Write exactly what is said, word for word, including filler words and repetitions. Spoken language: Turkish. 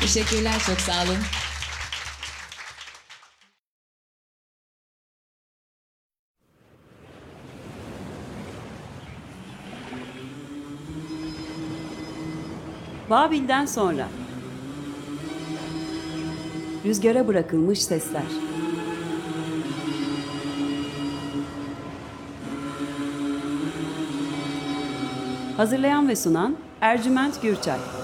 Teşekkürler, çok sağ olun. Babil'den sonra. Rüzgara bırakılmış sesler. Hazırlayan ve sunan Ercüment Gürçay.